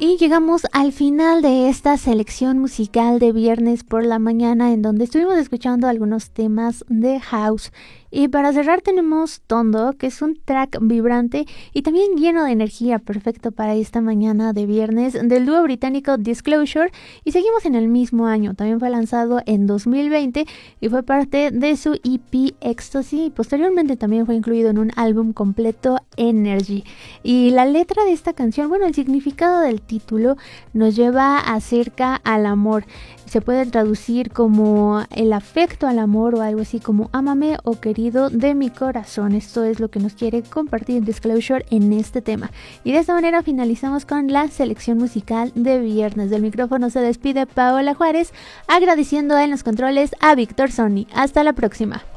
Y llegamos al final de esta selección musical de viernes por la mañana, en donde estuvimos escuchando algunos temas de house. Y para cerrar tenemos Tondo, que es un track vibrante y también lleno de energía, perfecto para esta mañana de viernes, del dúo británico Disclosure. Y seguimos en el mismo año, también fue lanzado en 2020 y fue parte de su EP Ecstasy. Y posteriormente también fue incluido en un álbum completo, Energy. Y la letra de esta canción, bueno, el significado del título nos lleva acerca al amor. Se puede traducir como el afecto al amor o algo así como ámame o querido de mi corazón. Esto es lo que nos quiere compartir Disclosure en este tema. Y de esta manera finalizamos con la selección musical de viernes. Del micrófono se despide Paola Juárez, agradeciendo en los controles a Víctor Sony. Hasta la próxima.